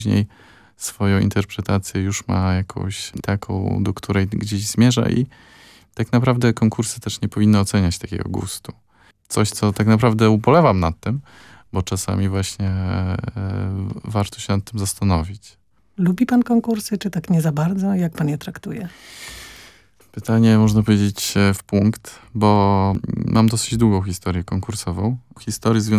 Później swoją interpretację już ma jakąś taką, do której gdzieś zmierza i tak naprawdę konkursy też nie powinny oceniać takiego gustu. Coś, co tak naprawdę ubolewam nad tym, bo czasami właśnie warto się nad tym zastanowić. Lubi pan konkursy, czy tak nie za bardzo? Jak pan je traktuje? Pytanie, można powiedzieć, w punkt, bo mam dosyć długą historię konkursową. Historii